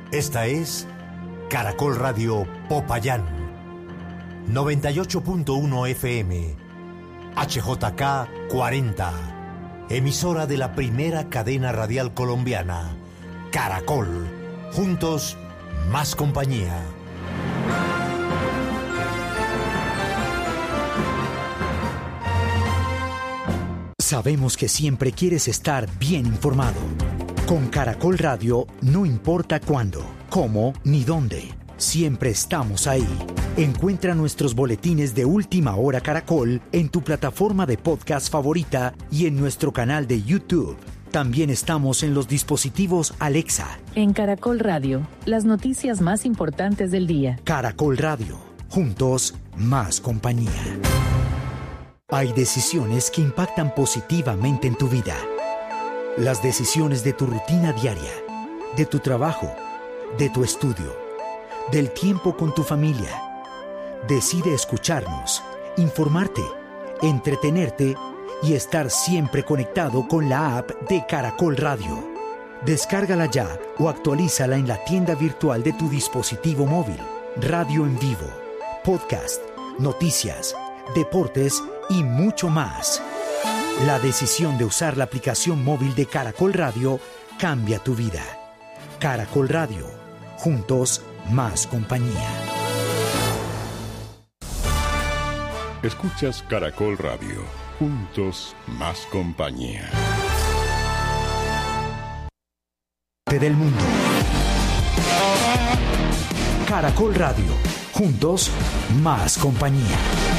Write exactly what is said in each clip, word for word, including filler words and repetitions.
Esta es Caracol Radio Popayán, noventa y ocho punto uno F M, H J K cuarenta, emisora de la primera cadena radial colombiana, Caracol. Juntos, más compañía. Sabemos que siempre quieres estar bien informado. Con Caracol Radio, no importa cuándo, cómo ni dónde, siempre estamos ahí. Encuentra nuestros boletines de Última Hora Caracol en tu plataforma de podcast favorita y en nuestro canal de YouTube. También estamos en los dispositivos Alexa. En Caracol Radio, las noticias más importantes del día. Caracol Radio, juntos, más compañía. Hay decisiones que impactan positivamente en tu vida. Las decisiones de tu rutina diaria, de tu trabajo, de tu estudio, del tiempo con tu familia. Decide escucharnos, informarte, entretenerte y estar siempre conectado con la app de Caracol Radio. Descárgala ya o actualízala en la tienda virtual de tu dispositivo móvil. Radio en vivo, podcast, noticias, deportes y mucho más. La decisión de usar la aplicación móvil de Caracol Radio cambia tu vida. Caracol Radio. Juntos, más compañía. Escuchas Caracol Radio. Juntos, más compañía. Del mundo. Caracol Radio. Juntos, más compañía.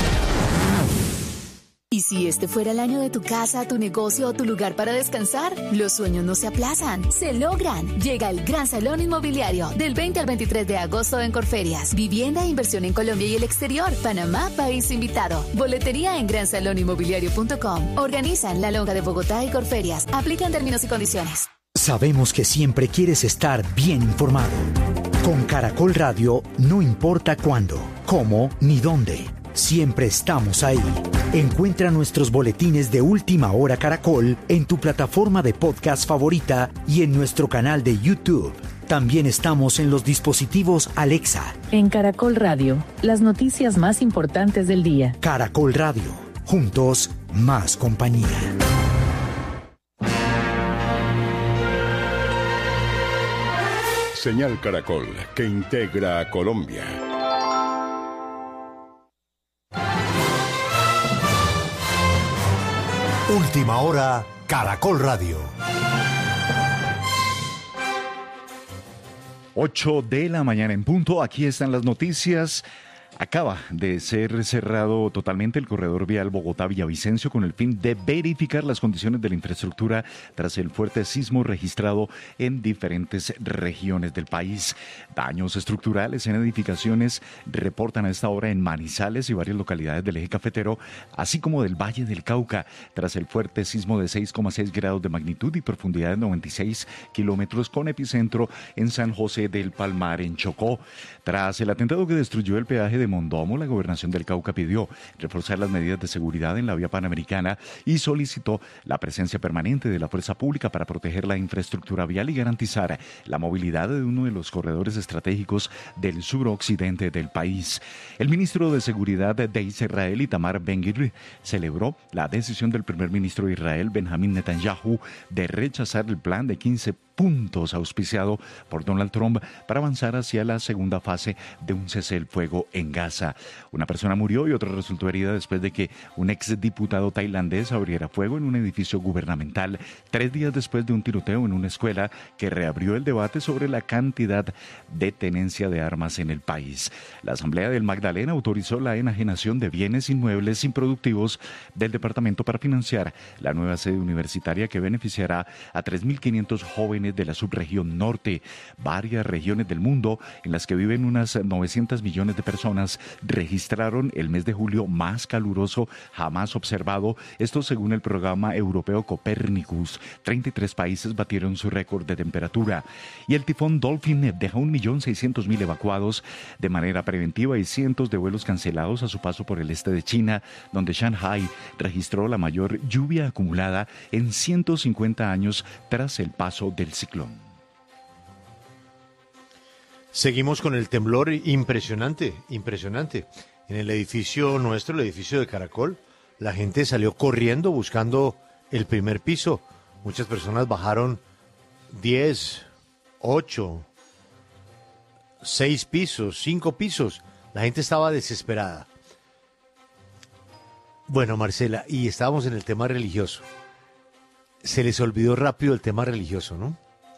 ¿Y si este fuera el año de tu casa, tu negocio o tu lugar para descansar? Los sueños no se aplazan, se logran. Llega el Gran Salón Inmobiliario del veinte al veintitrés de agosto en Corferias. Vivienda e inversión en Colombia y el exterior. Panamá, país invitado. Boletería en gran salón inmobiliario punto com. Organizan La Lonja de Bogotá y Corferias. Aplican términos y condiciones. Sabemos que siempre quieres estar bien informado. Con Caracol Radio, no importa cuándo, cómo ni dónde. Siempre estamos ahí. Encuentra nuestros boletines de Última Hora Caracol en tu plataforma de podcast favorita y en nuestro canal de YouTube. También estamos en los dispositivos Alexa. En Caracol Radio, las noticias más importantes del día. Caracol Radio. Juntos, más compañía. Señal Caracol, que integra a Colombia. Última Hora, Caracol Radio. ocho de la mañana en punto, aquí están las noticias. Acaba de ser cerrado totalmente el corredor vial Bogotá-Villavicencio con el fin de verificar las condiciones de la infraestructura tras el fuerte sismo registrado en diferentes regiones del país. Daños estructurales en edificaciones reportan a esta hora en Manizales y varias localidades del eje cafetero, así como del Valle del Cauca, tras el fuerte sismo de seis coma seis grados de magnitud y profundidad de noventa y seis kilómetros con epicentro en San José del Palmar, en Chocó. Tras el atentado que destruyó el peaje de Mondomo, la Gobernación del Cauca pidió reforzar las medidas de seguridad en la vía panamericana y solicitó la presencia permanente de la fuerza pública para proteger la infraestructura vial y garantizar la movilidad de uno de los corredores estratégicos del suroccidente del país. El ministro de Seguridad de Israel, Itamar Ben-Gvir, celebró la decisión del primer ministro de Israel, Benjamín Netanyahu, de rechazar el plan de quince puntos auspiciado por Donald Trump para avanzar hacia la segunda fase de un cese el fuego en Gaza. Una persona murió y otra resultó herida después de que un exdiputado tailandés abriera fuego en un edificio gubernamental tres días después de un tiroteo en una escuela que reabrió el debate sobre la cantidad de tenencia de armas en el país. La Asamblea del Magdalena autorizó la enajenación de bienes inmuebles improductivos del departamento para financiar la nueva sede universitaria que beneficiará a tres mil quinientos jóvenes de la subregión norte. Varias regiones del mundo en las que viven unas novecientos millones de personas registraron el mes de julio más caluroso jamás observado, esto según el programa europeo Copernicus. treinta y tres países batieron su récord de temperatura. Y el tifón Dolphin deja un millón seiscientos mil evacuados de manera preventiva y cientos de vuelos cancelados a su paso por el este de China, donde Shanghái registró la mayor lluvia acumulada en ciento cincuenta años tras el paso del ciclón. Seguimos con el temblor impresionante, impresionante. En el edificio nuestro, el edificio de Caracol, la gente salió corriendo buscando el primer piso. Muchas personas bajaron diez, ocho, seis pisos, cinco pisos. La gente estaba desesperada. Bueno, Marcela, y estábamos en el tema religioso. Se les olvidó rápido el tema religioso, ¿no?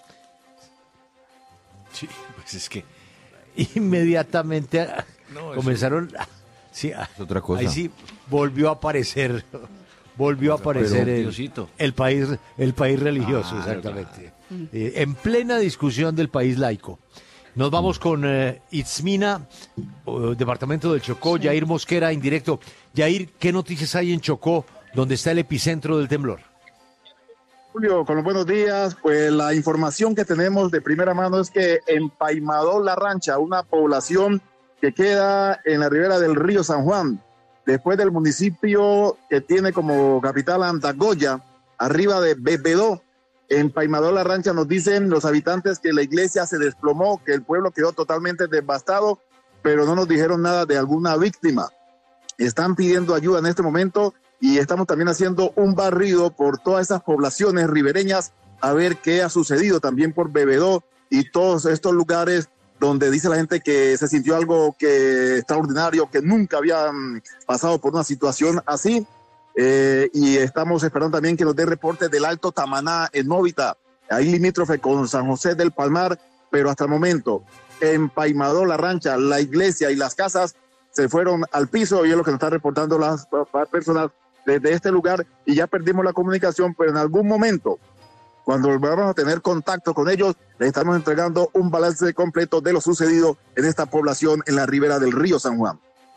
Sí, pues es que... Inmediatamente no, comenzaron... Sí, es otra cosa. Ahí sí volvió a aparecer, volvió a aparecer el, el país, el país religioso, ah, exactamente. Claro. Eh, en plena discusión del país laico. Nos vamos con eh, Itzmina, uh, departamento del Chocó, sí. Yair Mosquera, en directo. Yair, ¿qué noticias hay en Chocó, donde está el epicentro del temblor? Julio, con los buenos días, pues la información que tenemos de primera mano es que en Paimadó La Rancha, una población que queda en la ribera del río San Juan, después del municipio que tiene como capital Andagoya, arriba de Bebedó, en Paimadó La Rancha nos dicen los habitantes que la iglesia se desplomó, que el pueblo quedó totalmente devastado, pero no nos dijeron nada de alguna víctima. Están pidiendo ayuda en este momento y estamos también haciendo un barrido por todas esas poblaciones ribereñas a ver qué ha sucedido también por Bebedó y todos estos lugares donde dice la gente que se sintió algo que extraordinario, que nunca habían pasado por una situación así. Eh, y estamos esperando también que nos dé reporte del Alto Tamaná en Móvita, ahí limítrofe con San José del Palmar, pero hasta el momento, en Paimadó La Rancha, la iglesia y las casas se fueron al piso y es lo que nos están reportando las personas desde este lugar y ya perdimos la comunicación, pero en algún momento, cuando volvamos a tener contacto con ellos, les estamos entregando un balance completo de lo sucedido en esta población en la ribera del río San Juan.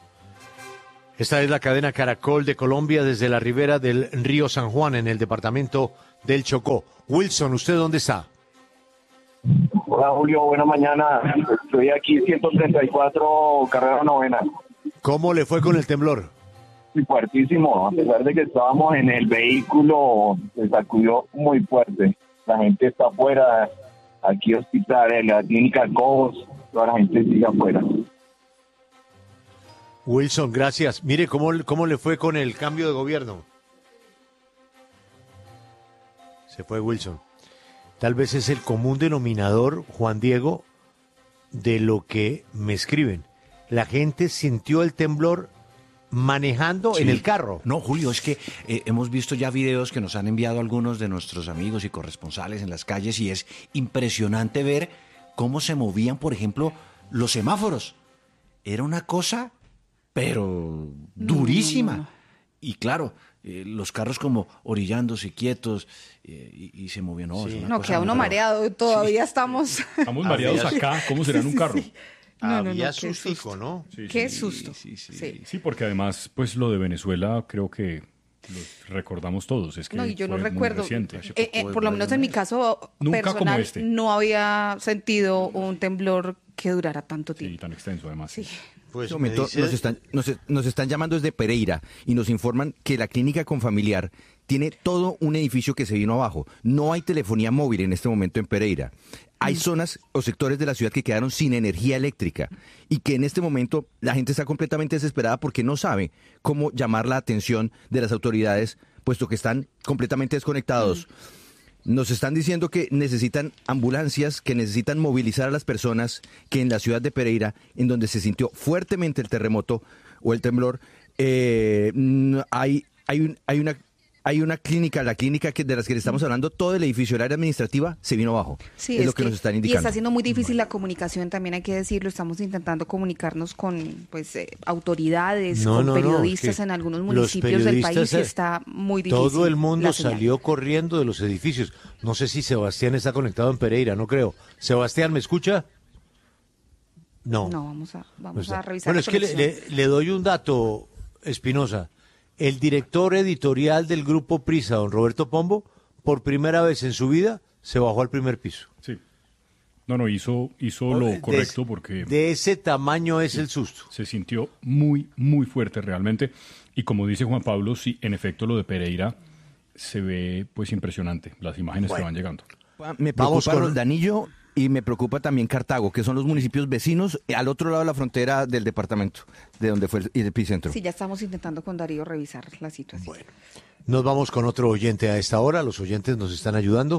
Esta es la cadena Caracol de Colombia desde la ribera del río San Juan en el departamento del Chocó. Wilson, ¿usted dónde está? Hola Julio, buena mañana. Estoy aquí ciento treinta y cuatro, carrera novena. ¿Cómo le fue con el temblor? Muy fuertísimo, a pesar de que estábamos en el vehículo, se sacudió muy fuerte. La gente está afuera, aquí hospital, en la clínica Cobos, toda la gente sigue afuera. Wilson, gracias. Mire, ¿cómo, cómo le fue con el cambio de gobierno? Se fue Wilson. Tal vez es el común denominador, Juan Diego, de lo que me escriben. La gente sintió el temblor manejando sí. en el carro. No, Julio, es que eh, hemos visto ya videos que nos han enviado algunos de nuestros amigos y corresponsales en las calles y es impresionante ver cómo se movían, por ejemplo, los semáforos. Era una cosa, pero durísima. No, no, no. Y claro, eh, los carros como orillándose quietos eh, y, y se movían. No, sí. no queda uno mareado, todavía sí. estamos... Estamos mareados acá, ¿cómo será en un carro? Sí. No, no, Había no, sustico, ¿no? Sí, qué sí, susto. Sí sí, sí, sí. sí, porque además, pues lo de Venezuela creo que lo recordamos todos. Es que no, y yo fue no recuerdo. Eh, eh, por lo menos en mi caso Nunca personal, este. no había sentido un temblor que durara tanto tiempo. Sí, tan extenso además. Sí. Pues en este momento dice... nos, están, nos, nos están llamando desde Pereira y nos informan que la clínica Confamiliar tiene todo un edificio que se vino abajo. No hay telefonía móvil en este momento en Pereira. Hay mm. zonas o sectores de la ciudad que quedaron sin energía eléctrica y que en este momento la gente está completamente desesperada porque no sabe cómo llamar la atención de las autoridades, puesto que están completamente desconectados. Mm. Nos están diciendo que necesitan ambulancias, que necesitan movilizar a las personas, que en la ciudad de Pereira, en donde se sintió fuertemente el terremoto o el temblor, eh, hay, hay, un, hay una... Hay una clínica, la clínica que de las que le estamos hablando, todo el edificio, el área administrativa, se vino abajo. Sí, es, es lo que, que nos están indicando. Y está siendo muy difícil la comunicación, también hay que decirlo. Estamos intentando comunicarnos con pues eh, autoridades, no, con no, periodistas no, en algunos municipios del país y está muy difícil. Todo el mundo salió corriendo de los edificios. No sé si Sebastián está conectado en Pereira, no creo. Sebastián, ¿me escucha? No. No, vamos a, vamos no a revisar. Bueno, es que le, le, le doy un dato, Espinosa. El director editorial del Grupo Prisa, don Roberto Pombo, por primera vez en su vida se bajó al primer piso. Sí. No, no, hizo, hizo lo de, correcto porque... De ese tamaño es sí, el susto. Se sintió muy, muy fuerte realmente. Y como dice Juan Pablo, sí, en efecto lo de Pereira se ve pues impresionante. Las imágenes bueno. que van llegando. Me preocupa, con... Roldanillo, Y me preocupa también Cartago, que son los municipios vecinos al otro lado de la frontera del departamento, de donde fue el epicentro. Sí, ya estamos intentando con Darío revisar la situación. Bueno, nos vamos con otro oyente a esta hora. Los oyentes nos están ayudando.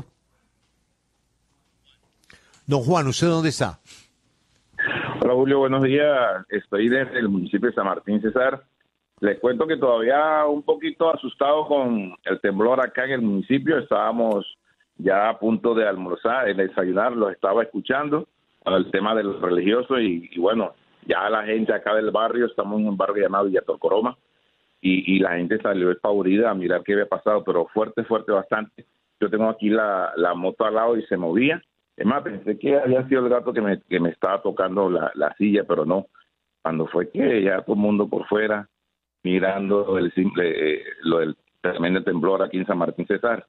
Don Juan, ¿usted dónde está? Hola Julio, buenos días. Estoy desde el municipio de San Martín, Cesar. Les cuento que todavía un poquito asustado con el temblor acá en el municipio. Estábamos ya a punto de almorzar, de desayunar, los estaba escuchando con el tema de los religiosos y, y bueno, ya la gente acá del barrio, estamos en un barrio llamado Villa Torcoroma y, y la gente salió espavorida a mirar qué había pasado, pero fuerte, fuerte bastante. Yo tengo aquí la, la moto al lado y se movía. Es más, pensé que había sido el gato que me, que me estaba tocando la, la silla, pero no. Cuando fue que ya todo el mundo por fuera mirando el simple, eh, lo del tremendo temblor aquí en San Martín, Cesar.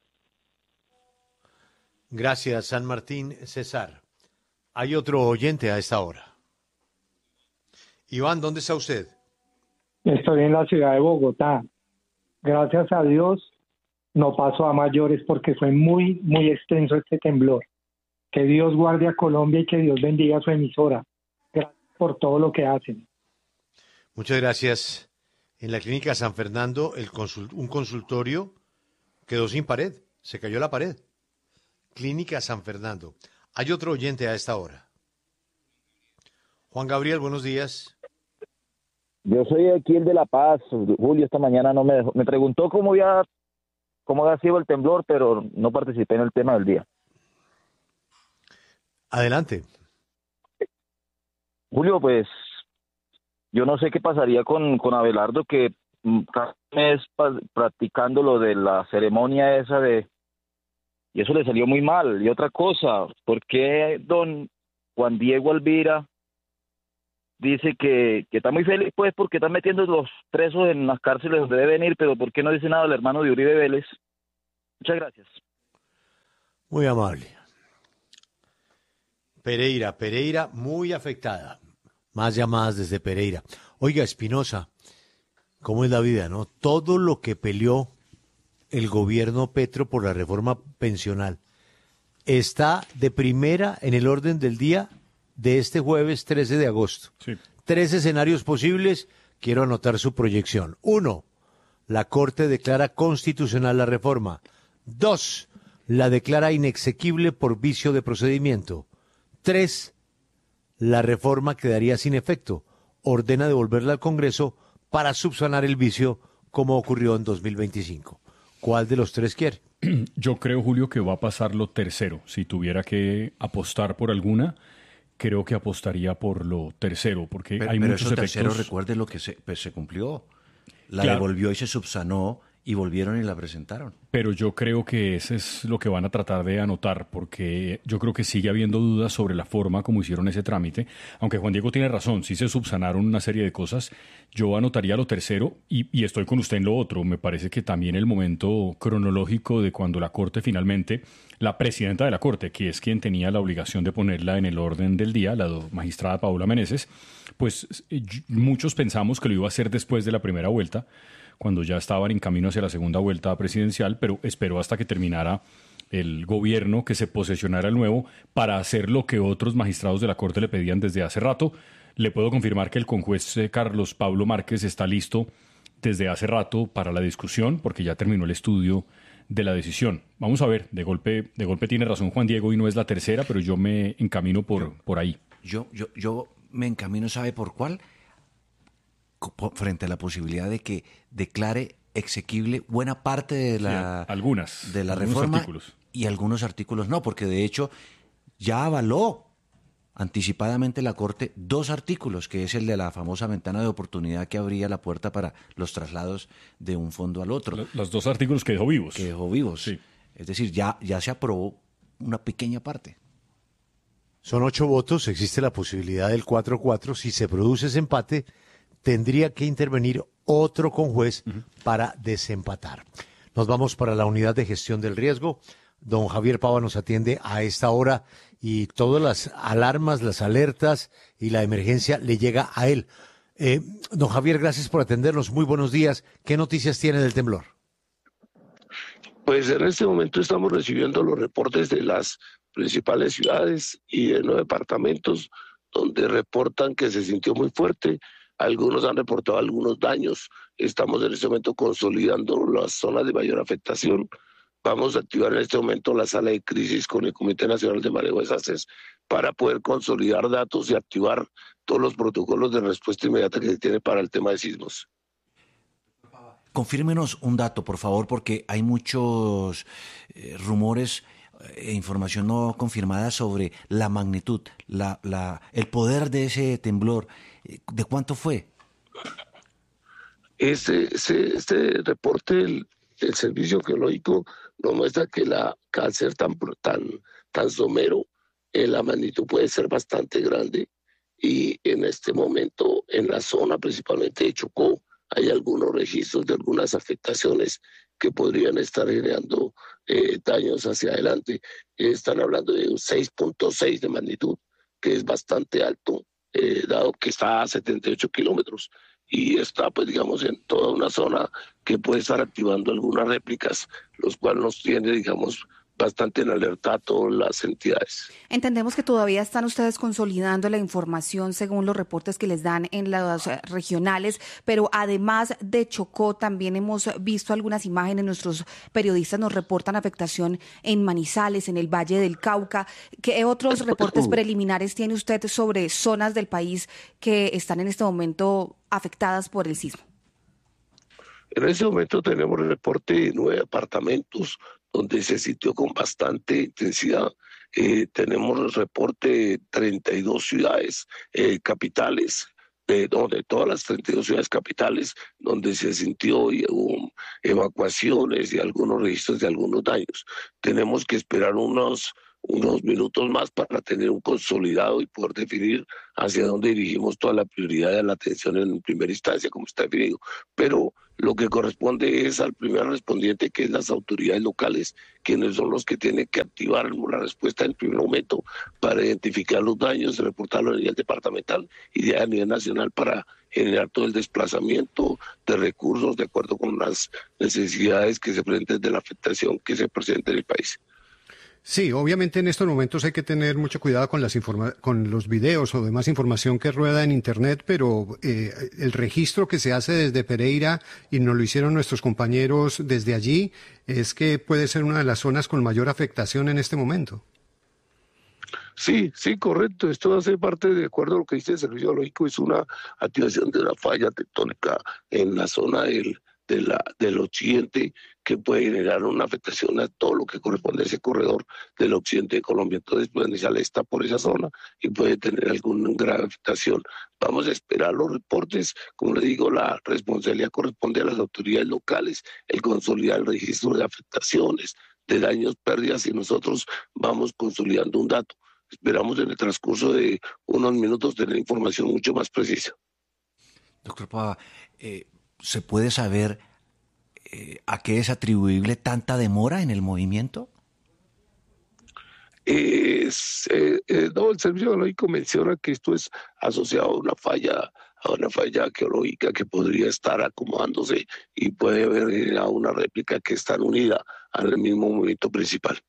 Gracias, San Martín, Cesar. Hay otro oyente a esta hora. Iván, ¿dónde está usted? Estoy en la ciudad de Bogotá. Gracias a Dios no pasó a mayores porque fue muy, muy extenso este temblor. Que Dios guarde a Colombia y que Dios bendiga a su emisora. Gracias por todo lo que hacen. Muchas gracias. En la clínica San Fernando, el consult- un consultorio quedó sin pared. Se cayó la pared. Clínica San Fernando. Hay otro oyente a esta hora. Juan Gabriel, buenos días. Yo soy aquí el de La Paz. Julio esta mañana no me dejó. Me preguntó cómo había, cómo había sido el temblor, pero no participé en el tema del día. Adelante. Julio, pues yo no sé qué pasaría con, con Abelardo, que cada mes pa- practicando lo de la ceremonia esa de... Y eso le salió muy mal. Y otra cosa, ¿por qué don Juan Diego Alvira dice que, que está muy feliz, pues, porque están metiendo los presos en las cárceles donde deben ir, pero ¿por qué no dice nada el hermano de Uribe Vélez? Muchas gracias. Muy amable. Pereira, Pereira muy afectada. Más llamadas desde Pereira. Oiga, Espinosa, ¿cómo es la vida, no? Todo lo que peleó el gobierno Petro por la reforma pensional está de primera en el orden del día de este jueves trece de agosto. Sí. Tres escenarios posibles, quiero anotar su proyección. Uno, la Corte declara constitucional la reforma. Dos, la declara inexequible por vicio de procedimiento. Tres, la reforma quedaría sin efecto. Ordena devolverla al Congreso para subsanar el vicio como ocurrió en dos mil veinticinco. ¿Cuál de los tres quiere? Yo creo, Julio, que va a pasar lo tercero. Si tuviera que apostar por alguna, creo que apostaría por lo tercero, porque pero, hay pero muchos eso efectos. tercero, recuerde lo que se, pues, se cumplió. La Claro. devolvió y se subsanó y volvieron y la presentaron. Pero yo creo que ese es lo que van a tratar de anotar, porque yo creo que sigue habiendo dudas sobre la forma como hicieron ese trámite. Aunque Juan Diego tiene razón, sí se subsanaron una serie de cosas. Yo anotaría lo tercero y, y estoy con usted en lo otro. Me parece que también el momento cronológico de cuando la Corte finalmente, la presidenta de la Corte, que es quien tenía la obligación de ponerla en el orden del día, la magistrada Paula Meneses, pues eh, muchos pensamos que lo iba a hacer después de la primera vuelta, cuando ya estaban en camino hacia la segunda vuelta presidencial, pero esperó hasta que terminara el gobierno, que se posesionara el nuevo, para hacer lo que otros magistrados de la Corte le pedían desde hace rato. Le puedo confirmar que el conjuez eh, Carlos Pablo Márquez está listo desde hace rato para la discusión, porque ya terminó el estudio de la decisión. Vamos a ver, de golpe, de golpe tiene razón Juan Diego y no es la tercera, pero yo me encamino por, yo, por ahí. Yo, yo, yo me encamino, ¿sabe por cuál? Frente a la posibilidad de que declare exequible buena parte de la, sí, algunas, de la algunos reforma artículos. Y algunos artículos no, porque de hecho ya avaló anticipadamente la Corte dos artículos, que es el de la famosa ventana de oportunidad que abría la puerta para los traslados de un fondo al otro. Los dos artículos que dejó vivos. Que dejó vivos. Sí. Es decir, ya, ya se aprobó una pequeña parte. Son ocho votos, existe la posibilidad del cuatro cuatro. Si se produce ese empate, tendría que intervenir otro conjuez uh-huh. para desempatar. Nos vamos para la unidad de gestión del riesgo. Don Javier Pava nos atiende a esta hora y todas las alarmas, las alertas y la emergencia le llega a él. Eh, don Javier, gracias por atendernos. Muy buenos días. ¿Qué noticias tiene del temblor? Pues en este momento estamos recibiendo los reportes de las principales ciudades y de nueve departamentos, donde reportan que se sintió muy fuerte. Algunos han reportado algunos daños. Estamos en este momento consolidando las zonas de mayor afectación. Vamos a activar en este momento la sala de crisis con el Comité Nacional de Manejo de Desastres para poder consolidar datos y activar todos los protocolos de respuesta inmediata que se tiene para el tema de sismos. Confírmenos un dato, por favor, porque hay muchos eh, rumores e información no confirmada sobre la magnitud, la, la, el poder de ese temblor. ¿De cuánto fue? Este, este, este reporte del, del Servicio Geológico nos muestra que la, que al ser tan, tan, tan somero, eh, la magnitud puede ser bastante grande, y en este momento en la zona principalmente de Chocó hay algunos registros de algunas afectaciones que podrían estar generando eh, daños hacia adelante. Eh, están hablando de un seis punto seis de magnitud, que es bastante alto, eh, dado que está a setenta y ocho kilómetros y está, pues digamos, en toda una zona que puede estar activando algunas réplicas, los cuales nos tiene, digamos, bastante en alerta a todas las entidades. Entendemos que todavía están ustedes consolidando la información según los reportes que les dan en las regionales, pero además de Chocó también hemos visto algunas imágenes. Nuestros periodistas nos reportan afectación en Manizales, en el Valle del Cauca. ¿Qué otros reportes preliminares tiene usted sobre zonas del país que están en este momento afectadas por el sismo? En este momento tenemos el reporte de nueve departamentos donde se sintió con bastante intensidad. Eh, tenemos el reporte de treinta y dos ciudades eh, capitales, de, no, de todas las treinta y dos ciudades capitales, donde se sintió y hubo evacuaciones y algunos registros de algunos daños. Tenemos que esperar unos, unos minutos más para tener un consolidado y poder definir hacia dónde dirigimos toda la prioridad de la atención en primera instancia, como está definido. Pero lo que corresponde es al primer respondiente, que es las autoridades locales, quienes son los que tienen que activar la respuesta en el primer momento para identificar los daños, reportarlo a nivel departamental y a nivel nacional para generar todo el desplazamiento de recursos de acuerdo con las necesidades que se presenten de la afectación que se presenta en el país. Sí, obviamente en estos momentos hay que tener mucho cuidado con las informa- con los videos o demás información que rueda en Internet, pero eh, el registro que se hace desde Pereira, y nos lo hicieron nuestros compañeros desde allí, es que puede ser una de las zonas con mayor afectación en este momento. Sí, sí, correcto. Esto hace parte, de acuerdo a lo que dice el Servicio Geológico, es una activación de una falla tectónica en la zona del, de la, del occidente, que puede generar una afectación a todo lo que corresponde a ese corredor del occidente de Colombia. Entonces, pues, Manizales está por esa zona y puede tener alguna gran afectación. Vamos a esperar los reportes. Como le digo, la responsabilidad corresponde a las autoridades locales, el consolidar el registro de afectaciones, de daños, pérdidas, y nosotros vamos consolidando un dato. Esperamos en el transcurso de unos minutos tener información mucho más precisa. Doctor Pava, eh, ¿se puede saber eh, a qué es atribuible tanta demora en el movimiento? Es, eh, eh, no, el Servicio Geológico menciona que esto es asociado a una falla, a una falla geológica que podría estar acomodándose y puede haber a una réplica que está unida al mismo movimiento principal.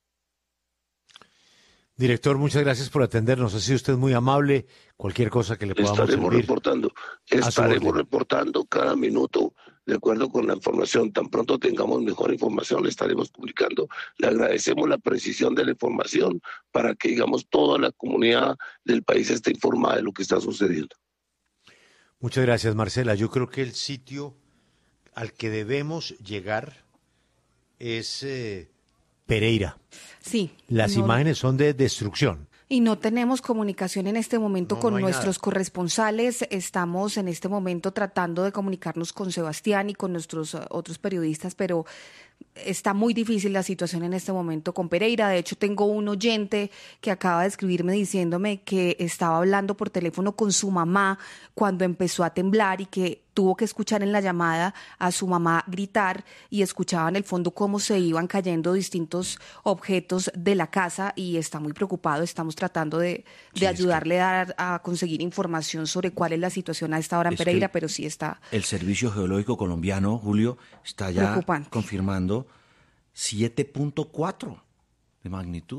Director, muchas gracias por atendernos. Ha sido usted muy amable. Cualquier cosa que le podamos Estaremos servir. reportando, estaremos reportando cada minuto de acuerdo con la información. Tan pronto tengamos mejor información, le estaremos publicando. Le agradecemos la precisión de la información para que, digamos, toda la comunidad del país esté informada de lo que está sucediendo. Muchas gracias, Marcela. Yo creo que el sitio al que debemos llegar es eh, Pereira. Sí. Las no, imágenes son de destrucción. Y no tenemos comunicación en este momento No, con no hay nuestros nada. corresponsales. Estamos en este momento tratando de comunicarnos con Sebastián y con nuestros uh, otros periodistas, pero está muy difícil la situación en este momento con Pereira. De hecho, tengo un oyente que acaba de escribirme diciéndome que estaba hablando por teléfono con su mamá cuando empezó a temblar y que tuvo que escuchar en la llamada a su mamá gritar y escuchaba en el fondo cómo se iban cayendo distintos objetos de la casa y está muy preocupado. Estamos tratando de, de Sí, ayudarle a, a conseguir información sobre cuál es la situación a esta hora en Es que Pereira, pero sí está El Servicio Geológico Colombiano, Julio, está ya preocupante. confirmando siete punto cuatro de magnitud.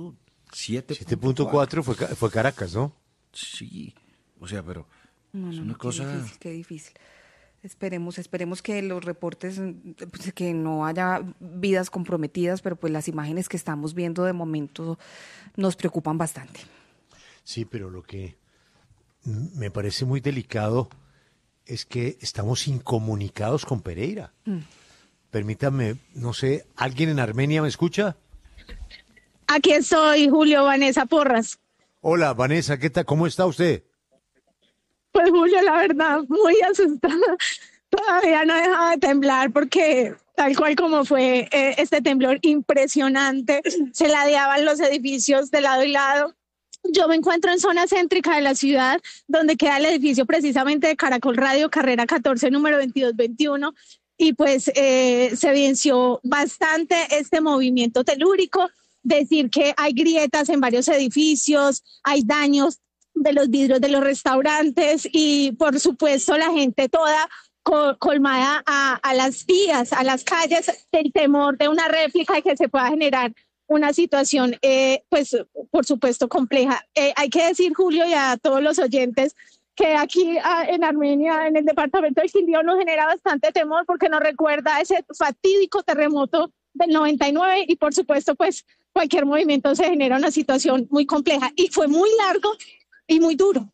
siete punto cuatro fue, fue Caracas, ¿no? Sí, o sea, pero no, es no, una no, cosa... Qué difícil, qué difícil. Esperemos, esperemos que los reportes, pues, que no haya vidas comprometidas, pero pues las imágenes que estamos viendo de momento nos preocupan bastante. Sí, pero lo que me parece muy delicado es que estamos incomunicados con Pereira. Mm. Permítame, no sé, ¿alguien en Armenia me escucha? Aquí estoy, Julio, Vanessa Porras. Hola, Vanessa, ¿qué tal? ¿Cómo está usted? Pues Julio, la verdad, muy asustada. Todavía no dejaba de temblar porque tal cual como fue eh, este temblor impresionante, se ladeaban los edificios de lado y lado. Yo me encuentro en zona céntrica de la ciudad, donde queda el edificio precisamente de Caracol Radio, carrera catorce, número veintidós veintiuno, y pues eh, se evidenció bastante este movimiento telúrico. Decir que hay grietas en varios edificios, hay daños de los vidrios de los restaurantes y por supuesto la gente toda col- colmada a, a las vías, a las calles, del temor de una réplica y que se pueda generar una situación, eh, pues por supuesto compleja. Eh, hay que decir, Julio, y a todos los oyentes, que aquí a, en Armenia, en el departamento del Quindío, nos genera bastante temor porque nos recuerda ese fatídico terremoto del noventa y nueve y por supuesto pues cualquier movimiento se genera una situación muy compleja y fue muy largo y muy duro.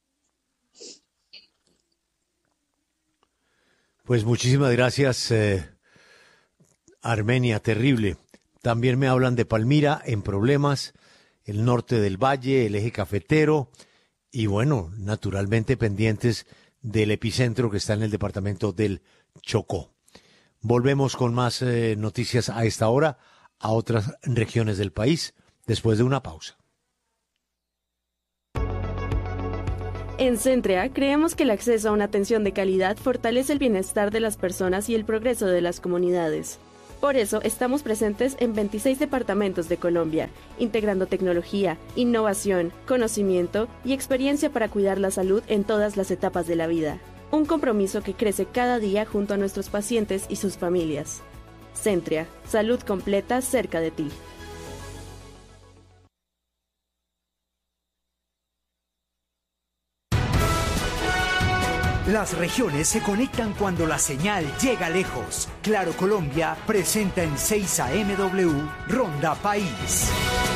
Pues muchísimas gracias, eh, Armenia, terrible. También me hablan de Palmira en problemas, el norte del valle, el eje cafetero y bueno, naturalmente pendientes del epicentro que está en el departamento del Chocó. Volvemos con más eh, noticias a esta hora a otras regiones del país después de una pausa. En Centrea creemos que el acceso a una atención de calidad fortalece el bienestar de las personas y el progreso de las comunidades. Por eso estamos presentes en veintiséis departamentos de Colombia, integrando tecnología, innovación, conocimiento y experiencia para cuidar la salud en todas las etapas de la vida. Un compromiso que crece cada día junto a nuestros pacientes y sus familias. Centrea, salud completa cerca de ti. Las regiones se conectan cuando la señal llega lejos. Claro Colombia presenta en seis A M W Ronda País.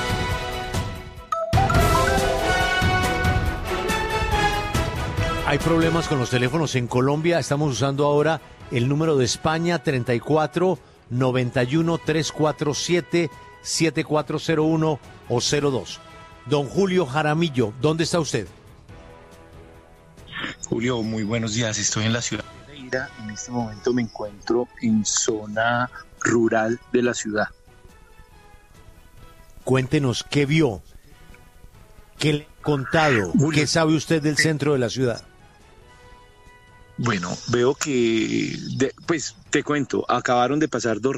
Hay problemas con los teléfonos en Colombia. Estamos usando ahora el número de España treinta y cuatro noventa y uno trescientos cuarenta y siete setenta y cuatro cero uno o cero dos. Don Julio Jaramillo, ¿dónde está usted? Julio, muy buenos días. Estoy en la ciudad de Pereira. En este momento me encuentro en zona rural de la ciudad. Cuéntenos, ¿qué vio? ¿Qué le ha contado? Julio, ¿qué sabe usted del centro de la ciudad? Bueno, veo que, de, pues te cuento, acabaron de pasar dos